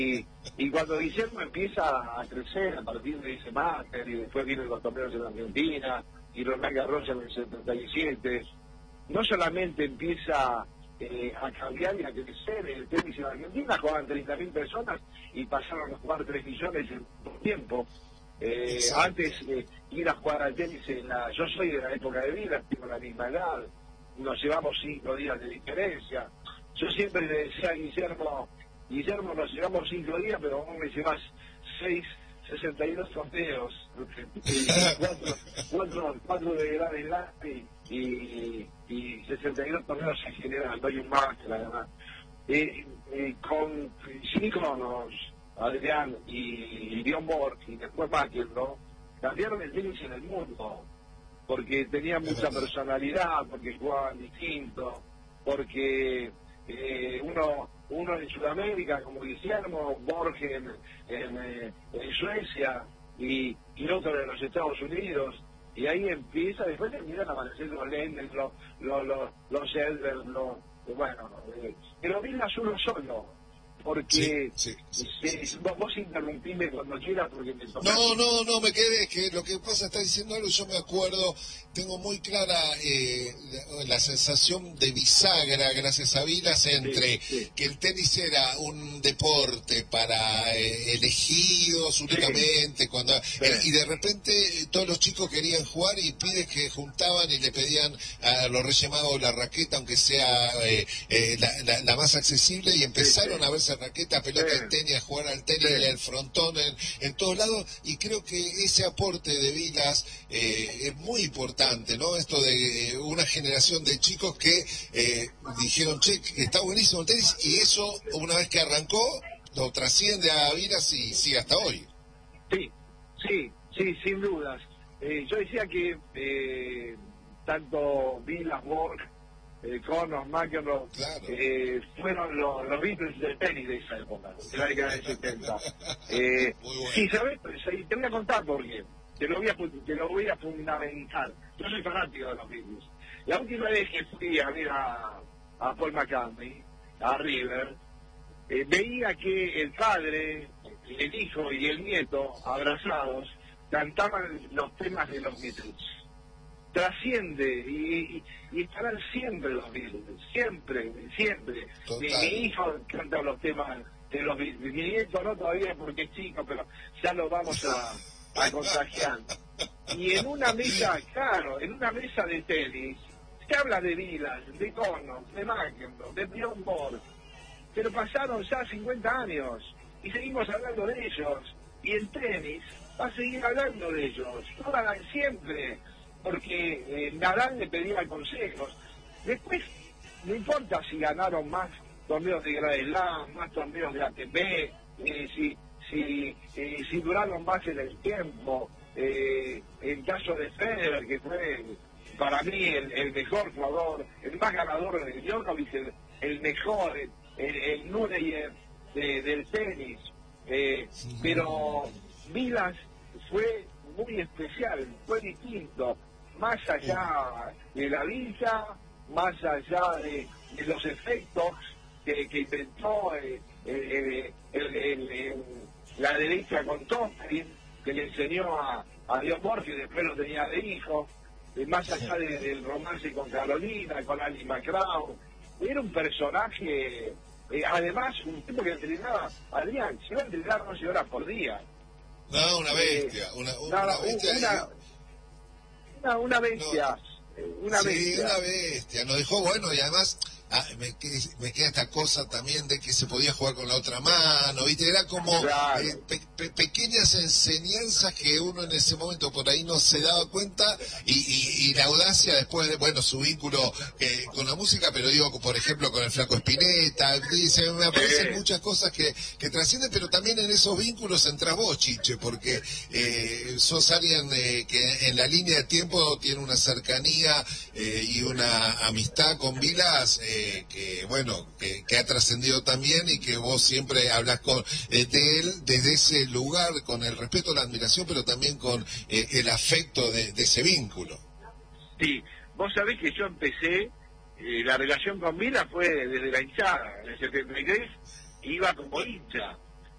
Y cuando Guillermo empieza a crecer a partir de ese máster, y después vienen los torneos en Argentina, y Roland Garros en el 77, no solamente empieza a cambiar y a crecer el tenis en Argentina, jugaban 30.000 personas y pasaron a jugar 3 millones en poco tiempo. Antes ir a jugar al tenis yo soy de la época de vida, tengo la misma edad, nos llevamos 5 días de diferencia. Yo siempre le decía a Guillermo, nos llevamos 5 días, pero vos me llevas 62 torneos, 4 de Gran Slam y 62 torneos en general, doy un máster además. Con Síconos, Adrián y Bjorn Borg, y después McEnroe, cambiaron el tenis en el mundo, porque tenían mucha personalidad, porque jugaban distinto, porque uno en Sudamérica como Guillermo, Borges en Suecia y otro en los Estados Unidos, y ahí empieza, después empiezan a aparecer los Lendl, los Elder, pero Vilas uno solo, porque sí. vos interrumpime cuando quieras porque me toca. No, me quedé, que lo que pasa, está diciendo algo, yo me acuerdo, tengo muy clara la sensación de bisagra, gracias a Vilas, entre que el tenis era un deporte para elegidos únicamente, y de repente todos los chicos querían jugar y pibes que juntaban y le pedían a los Reyes Magos la raqueta, aunque sea la más accesible, y empezaron a verse raqueta, pelota de tenis, a jugar al tenis, el frontón en todos lados, y creo que ese aporte de Vilas es muy importante, ¿no? Esto de una generación de chicos que dijeron, che, está buenísimo el tenis, y eso, una vez que arrancó, lo trasciende a Vilas y sigue hasta hoy. Sí, sin dudas. Yo decía que tanto Vilas, Borg, Connors, McEnroe, claro, fueron los Beatles del tenis de esa época, de la década del 70. Bueno. Sí, ¿sabes? Te voy a contar por qué. Te lo voy a fundamentar. Yo soy fanático de los Beatles. La última vez que fui a ver a Paul McCartney, a River, veía que el padre, el hijo y el nieto, abrazados, cantaban los temas de los Beatles. Trasciende y estarán siempre los Beatles, siempre. Mi hijo canta los temas de los Beatles, mi nieto no todavía porque es chico, pero ya lo vamos a contagiar. Y en una mesa, en una mesa de tenis, se habla de Vilas, de Connors, de McEnroe, de Bjorn Borg, pero pasaron ya 50 años y seguimos hablando de ellos, y el tenis va a seguir hablando de ellos, siempre. Porque Nadal le pedía consejos. Después, no importa si ganaron más torneos de Grand Slam, más torneos de ATP, si duraron más en el tiempo. El caso de Federer, que fue para mí el mejor jugador, el más ganador de Djokovic, el mejor, el Nureyev del tenis. Pero Vilas fue muy especial, fue distinto. Más allá de la villa, más allá de los efectos que inventó la derecha con Tompkins, que le enseñó a Bjorn Borg, que después lo tenía de hijo, más allá del romance con Carolina, con Ali McGraw. Era un personaje, además un tipo que entrenaba, Adrián, se iba a entrenar 12 horas por día. No, una bestia, una bestia. Una bestia. Una bestia. Nos dejó bueno, y además me queda esta cosa también de que se podía jugar con la otra mano, ¿viste? Era como pequeñas enseñanzas que uno en ese momento por ahí no se daba cuenta, y la audacia después de, bueno, su vínculo con la música, pero digo, por ejemplo, con el Flaco Spinetta, me aparecen muchas cosas que trascienden, pero también en esos vínculos entras vos, Chiche, porque sos alguien que en la línea de tiempo tiene una cercanía y una amistad con Vilas, que bueno, que ha trascendido también, y que vos siempre hablas de él desde ese lugar, con el respeto, la admiración, pero también con el afecto de ese vínculo. Sí, vos sabés que yo empecé, la relación con Vilas fue desde la hinchada, en el 73 iba como hincha,